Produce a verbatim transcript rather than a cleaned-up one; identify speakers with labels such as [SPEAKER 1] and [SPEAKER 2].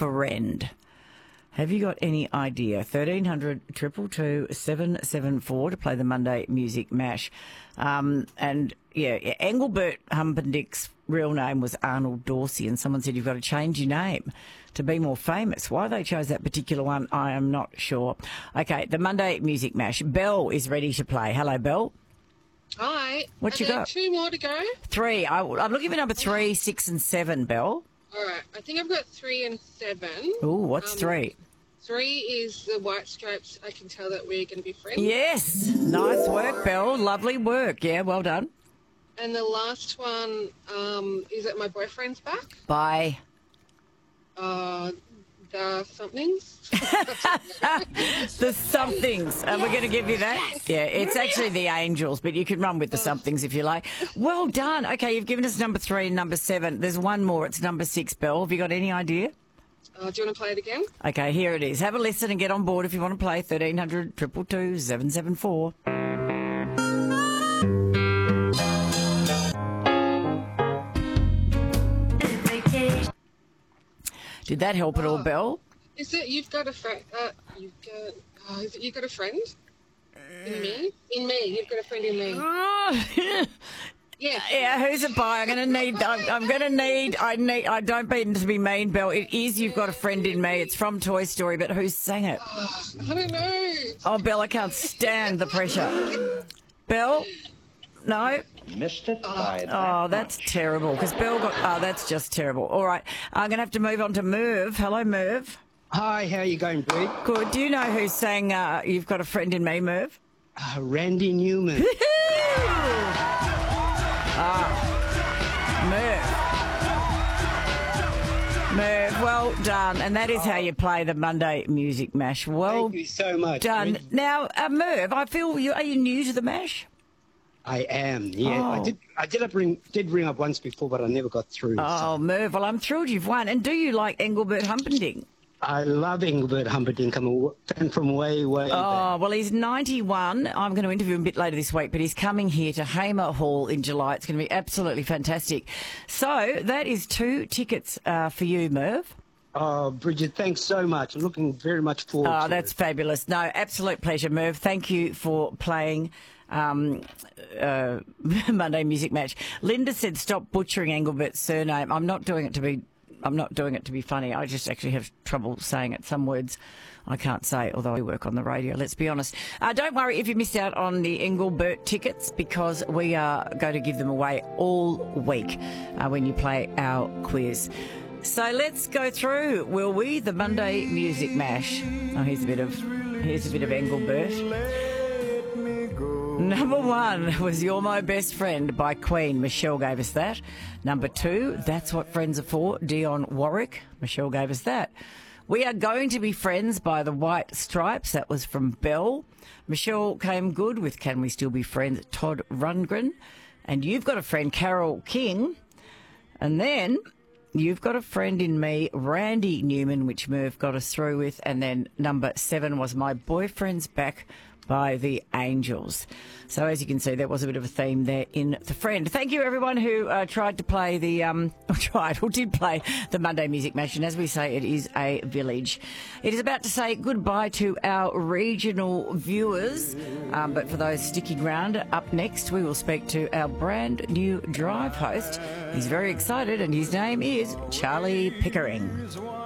[SPEAKER 1] friend. Have you got any idea? thirteen hundred, two two two, seven seven four to play the Monday Music Mash. Um, and, yeah, Engelbert Humperdinck's real name was Arnold Dorsey, and someone said you've got to change your name to be more famous. Why they chose that particular one, I am not sure. Okay, the Monday Music Mash. Belle is ready to play. Hello, Belle.
[SPEAKER 2] Hi.
[SPEAKER 1] What you got?
[SPEAKER 2] Two more to go.
[SPEAKER 1] Three. I, I'm looking for number three, six, and seven, Belle.
[SPEAKER 2] All right. I think I've got three and seven.
[SPEAKER 1] Ooh, what's
[SPEAKER 2] Um,
[SPEAKER 1] three?
[SPEAKER 2] Three is the White Stripes. I can tell that we're going to be friends.
[SPEAKER 1] Yes. Nice work, Belle. Lovely work. Yeah, well done.
[SPEAKER 2] And the last one um, is that my boyfriend's back.
[SPEAKER 1] Bye.
[SPEAKER 2] Uh, the somethings.
[SPEAKER 1] The somethings. And we're going to give you that. Yeah, it's actually the Angels, but you can run with the somethings if you like. Well done. Okay, you've given us number three and number seven. There's one more. It's number six, Belle. Have you got any idea?
[SPEAKER 2] Uh, do you want to play it again?
[SPEAKER 1] Okay, here it is. Have a listen and get on board if you want to play. thirteen hundred, two two two, seven seven four. Did that help at all, Belle?
[SPEAKER 2] Is it you've got a friend? Uh, you've got. Oh, is it you've got a friend? In me? In me. You've got a friend in me. Yeah.
[SPEAKER 1] Yeah, who's it by? I'm going to need, I'm, I'm going to need, I need, I don't mean to be mean, Belle. It is You've Got a Friend in Me. It's from Toy Story, but who sang it?
[SPEAKER 2] Oh, I don't know.
[SPEAKER 1] Oh, Belle, I can't stand the pressure. Belle? No?
[SPEAKER 3] Missed it by
[SPEAKER 1] Oh, that's terrible, because Belle got, oh, that's just terrible. All right, I'm going to have to move on to Merv. Hello, Merv.
[SPEAKER 4] Hi, how you going, Bree?
[SPEAKER 1] Good. Do you know who sang uh, You've Got a Friend in Me, Merv?
[SPEAKER 4] Uh, Randy Newman.
[SPEAKER 1] Merv. Merv, well done. And that is how you play the Monday Music Mash. Well
[SPEAKER 4] Thank you so much.
[SPEAKER 1] done.
[SPEAKER 4] Bree.
[SPEAKER 1] Now, uh, Merv, I feel you, are you new to the Mash?
[SPEAKER 4] I am, yeah. I
[SPEAKER 1] Oh.
[SPEAKER 4] did I did up ring did ring up once before, but I never got through. so.
[SPEAKER 1] Oh, Merv, well, I'm thrilled you've won. And do you like Engelbert Humperdinck?
[SPEAKER 4] I love Engelbert Humperdinck. I'm a fan from way, way
[SPEAKER 1] Oh,
[SPEAKER 4] back.
[SPEAKER 1] well, he's ninety-one. I'm going to interview him a bit later this week, but he's coming here to Hamer Hall in July. It's going to be absolutely fantastic. So that is two tickets uh, for you, Merv.
[SPEAKER 4] Oh, Bridget, thanks so much. I'm looking very much forward
[SPEAKER 1] Oh,
[SPEAKER 4] to
[SPEAKER 1] that's
[SPEAKER 4] it.
[SPEAKER 1] fabulous. No, absolute pleasure, Merv. Thank you for playing um, uh, Monday Music Match. Linda said stop butchering Engelbert's surname. I'm not doing it to be... I'm not doing it to be funny. I just actually have trouble saying it. Some words I can't say, although I work on the radio, let's be honest. Uh, don't worry if you missed out on the Engelbert tickets, because we are going to give them away all week uh, when you play our quiz. So let's go through, will we, the Monday Music Mash. Oh, here's a bit of, here's a bit of Engelbert. Number one was You're My Best Friend by Queen. Michelle gave us that. Number two, That's What Friends Are For, Dionne Warwick. Michelle gave us that. We Are Going to Be Friends by the White Stripes. That was from Belle. Michelle came good with Can We Still Be Friends, Todd Rundgren. And You've Got a Friend, Carole King. And then You've Got a Friend in Me, Randy Newman, which Merv got us through with. And then number seven was My Boyfriend's Back by the Angels. So as you can see, there was a bit of a theme there in The Friend. Thank you, everyone who uh, tried to play the, um, or tried or did play the Monday Music Mash. And as we say, it is a village. It is about to say goodbye to our regional viewers. Um, but for those sticking around, up next, we will speak to our brand new drive host. He's very excited, and his name is Charlie Pickering.